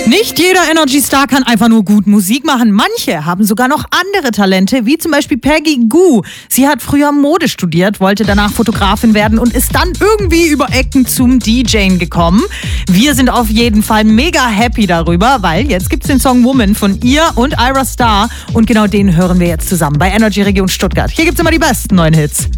Nicht jeder Energy Star kann einfach nur gut Musik machen. Manche haben sogar noch andere Talente, wie zum Beispiel Peggy Gou. Sie hat früher Mode studiert, wollte danach Fotografin werden und ist dann irgendwie über Ecken zum DJen gekommen. Wir sind auf jeden Fall mega happy darüber, weil jetzt gibt's den Song Woman von ihr und Ira Star und genau den hören wir jetzt zusammen bei Energy Region Stuttgart. Hier gibt's immer die besten neuen Hits.